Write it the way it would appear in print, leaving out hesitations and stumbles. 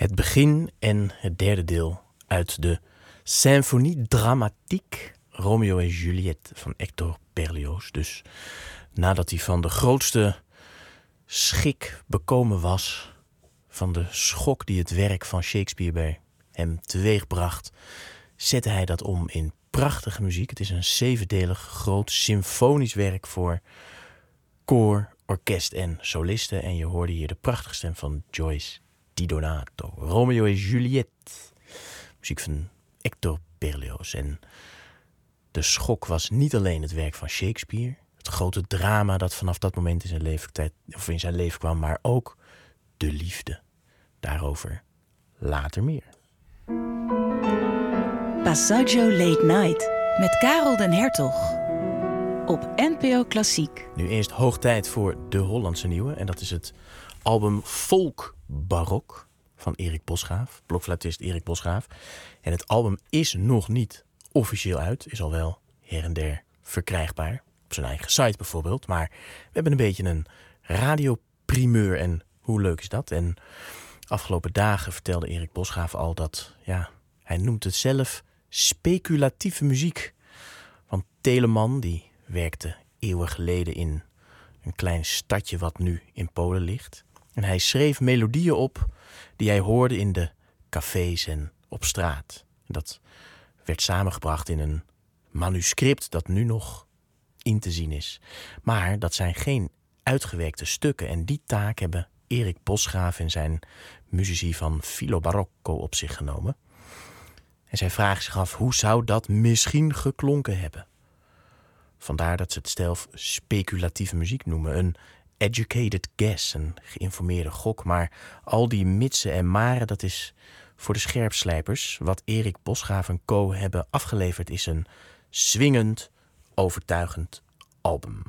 Het begin en het derde deel uit de Symphonie Dramatique Romeo en Juliette van Hector Berlioz. Dus nadat hij van de grootste schik bekomen was, van de schok die het werk van Shakespeare bij hem teweegbracht, zette hij dat om in prachtige muziek. Het is een 7-delig groot symfonisch werk voor koor, orkest en solisten. En je hoorde hier de prachtige stem van Joyce Di Donato. Romeo en Juliette. Muziek van Hector Berlioz. En de schok was niet alleen het werk van Shakespeare, het grote drama dat vanaf dat moment in zijn leven kwam, maar ook de liefde. Daarover later meer. Passaggio Late Night met Karel den Hertog op NPO Klassiek. Nu eerst hoog tijd voor de Hollandse nieuwe. En dat is het album Folk Barok van Erik Bosgraaf, blokfluitist Erik Bosgraaf. En het album is nog niet officieel uit, is al wel her en der verkrijgbaar. Op zijn eigen site bijvoorbeeld. Maar we hebben een beetje een radioprimeur en hoe leuk is dat? En afgelopen dagen vertelde Erik Bosgraaf al dat, hij noemt het zelf speculatieve muziek. Want Telemann, die werkte eeuwen geleden in een klein stadje wat nu in Polen ligt. En hij schreef melodieën op die hij hoorde in de cafés en op straat. En dat werd samengebracht in een manuscript dat nu nog in te zien is. Maar dat zijn geen uitgewerkte stukken. En die taak hebben Erik Bosgraaf en zijn muzici van Filo Barocco op zich genomen. En zij vragen zich af, hoe zou dat misschien geklonken hebben? Vandaar dat ze het zelf speculatieve muziek noemen. Een educated guess, een geïnformeerde gok. Maar al die mitsen en maren, dat is voor de scherpslijpers. Wat Erik Bosgraaf en co. hebben afgeleverd is een swingend, overtuigend album.